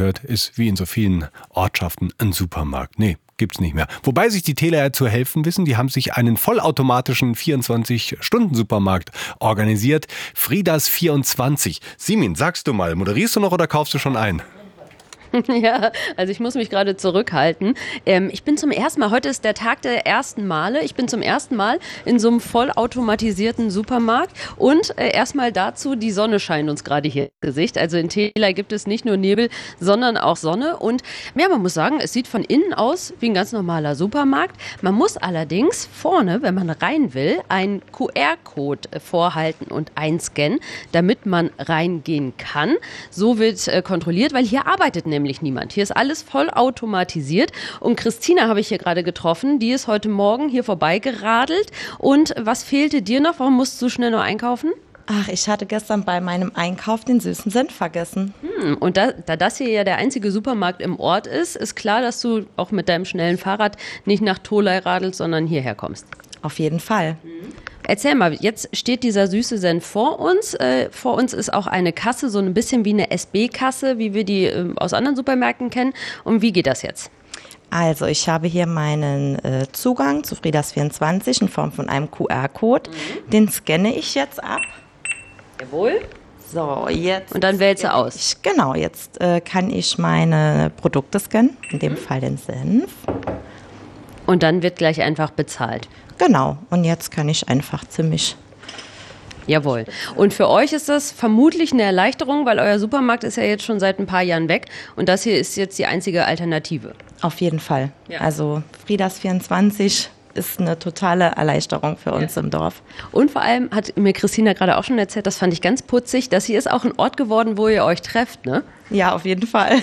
gehört, ist wie in so vielen Ortschaften ein Supermarkt. Nee, gibt's nicht mehr. Wobei sich die Teler ja zu helfen wissen. Die haben sich einen vollautomatischen 24-Stunden-Supermarkt organisiert. Fridas 24. Simin, sagst du mal, moderierst du noch oder kaufst du schon ein? Ja, also ich muss mich gerade zurückhalten. Ich bin zum ersten Mal, heute ist der Tag der ersten Male, ich bin zum ersten Mal in so einem vollautomatisierten Supermarkt und erstmal dazu, die Sonne scheint uns gerade hier ins Gesicht. Also in Tela gibt es nicht nur Nebel, sondern auch Sonne und ja, man muss sagen, es sieht von innen aus wie ein ganz normaler Supermarkt. Man muss allerdings vorne, wenn man rein will, einen QR-Code vorhalten und einscannen, damit man reingehen kann. So wird kontrolliert, weil hier arbeitet nämlich niemand. Hier ist alles voll automatisiert und Christina habe ich hier gerade getroffen, die ist heute Morgen hier vorbeigeradelt und was fehlte dir noch? Warum musst du schnell noch einkaufen? Ach, ich hatte gestern bei meinem Einkauf den süßen Senf vergessen. Und da das hier ja der einzige Supermarkt im Ort ist klar, dass du auch mit deinem schnellen Fahrrad nicht nach Tholey radelst, sondern hierher kommst. Auf jeden Fall. Erzähl mal, jetzt steht dieser süße Senf vor uns. Vor uns ist auch eine Kasse, so ein bisschen wie eine SB-Kasse, wie wir die aus anderen Supermärkten kennen. Und wie geht das jetzt? Also ich habe hier meinen Zugang zu Fridas 24 in Form von einem QR-Code. Den scanne ich jetzt ab. Jawohl. So, jetzt. Und dann wählst du aus. Genau, jetzt kann ich meine Produkte scannen, in dem Fall den Senf. Und dann wird gleich einfach bezahlt. Genau, und jetzt kann ich einfach ziemlich... Jawohl. Und für euch ist das vermutlich eine Erleichterung, weil euer Supermarkt ist ja jetzt schon seit ein paar Jahren weg und das hier ist jetzt die einzige Alternative. Auf jeden Fall. Ja. Also Fridas 24 ist eine totale Erleichterung für uns im Dorf. Und vor allem hat mir Christina gerade auch schon erzählt, das fand ich ganz putzig, dass hier ist auch ein Ort geworden, wo ihr euch trefft, ne? Ja, auf jeden Fall.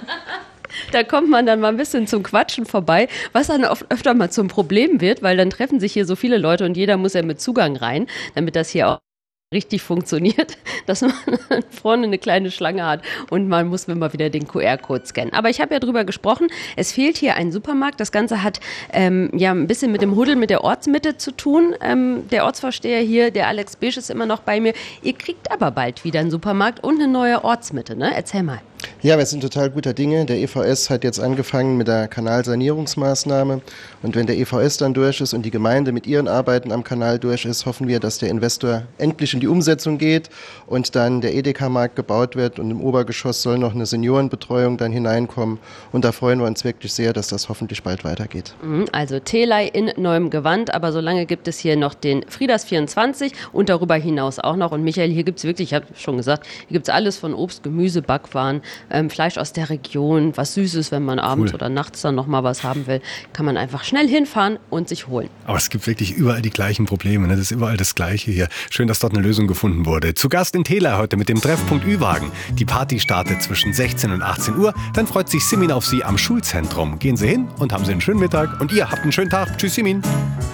Da kommt man dann mal ein bisschen zum Quatschen vorbei, was dann öfter mal zum Problem wird, weil dann treffen sich hier so viele Leute und jeder muss ja mit Zugang rein, damit das hier auch richtig funktioniert, dass man vorne eine kleine Schlange hat und man muss immer wieder den QR-Code scannen. Aber ich habe ja drüber gesprochen, es fehlt hier ein Supermarkt. Das Ganze hat ja ein bisschen mit dem Huddel mit der Ortsmitte zu tun. Der Ortsvorsteher hier, der Alex Bisch, ist immer noch bei mir. Ihr kriegt aber bald wieder einen Supermarkt und eine neue Ortsmitte, ne? Erzähl mal. Ja, wir sind total guter Dinge. Der EVS hat jetzt angefangen mit der Kanalsanierungsmaßnahme. Und wenn der EVS dann durch ist und die Gemeinde mit ihren Arbeiten am Kanal durch ist, hoffen wir, dass der Investor endlich in die Umsetzung geht und dann der Edeka-Markt gebaut wird und im Obergeschoss soll noch eine Seniorenbetreuung dann hineinkommen. Und da freuen wir uns wirklich sehr, dass das hoffentlich bald weitergeht. Also Theley in neuem Gewand, aber solange gibt es hier noch den Fridas 24 und darüber hinaus auch noch. Und Michael, hier gibt es wirklich, ich habe schon gesagt, hier gibt es alles von Obst, Gemüse, Backwaren, Fleisch aus der Region, was Süßes, wenn man abends oder nachts dann nochmal was haben will, kann man einfach schnell hinfahren und sich holen. Aber es gibt wirklich überall die gleichen Probleme. Das ist überall das Gleiche hier. Schön, dass dort eine Lösung gefunden wurde. Zu Gast in Theley heute mit dem Treffpunkt Ü-Wagen. Die Party startet zwischen 16 und 18 Uhr. Dann freut sich Simin auf Sie am Schulzentrum. Gehen Sie hin und haben Sie einen schönen Mittag. Und ihr habt einen schönen Tag. Tschüss, Simin.